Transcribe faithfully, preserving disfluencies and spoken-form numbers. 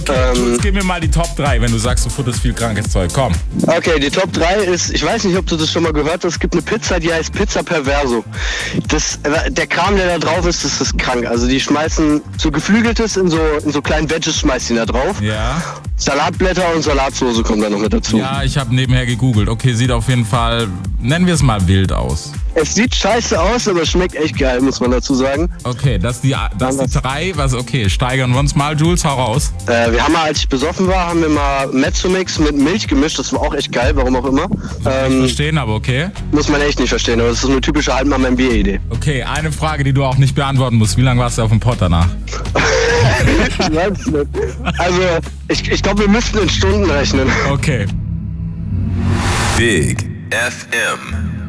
Ähm, Jetzt gib mir mal die Top drei, wenn du sagst, du futterst viel krankes Zeug. Komm. Okay, die Top drei ist, ich weiß nicht, ob du das schon mal gehört hast, es gibt eine Pizza, die heißt Pizza Perverso. Das, der Kram, der da drauf ist, das ist krank. Also die schmeißen so Geflügeltes in so, in so kleinen Veggies, schmeißen die da drauf. Ja. Salatblätter und Salatsauce kommen da noch mit dazu. Ja, ich habe nebenher gegoogelt. Okay, sieht auf jeden Fall, nennen wir es mal wild aus. Es sieht scheiße aus, aber schmeckt echt geil, muss man dazu sagen. Okay, das die, das die drei, was, okay, steigern wir uns mal, Jules, hau raus. Äh, wir haben mal, als ich besoffen war, haben wir mal Mezzomix mit Milch gemischt, das war auch echt geil, warum auch immer. Ähm, nicht verstehen, aber okay. Muss man echt nicht verstehen, aber das ist so eine typische Altmann-M B-Idee. Okay, eine Frage, die du auch nicht beantworten musst. Wie lange warst du auf dem Pott danach? Ich weiß es nicht. Also, ich, ich glaube, wir müssten in Stunden rechnen. Okay. Big F M.